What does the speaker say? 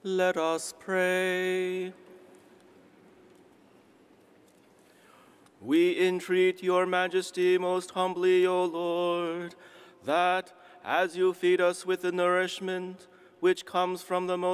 Let us pray. We entreat your majesty most humbly, O Lord, that as you feed us with the nourishment which comes from the most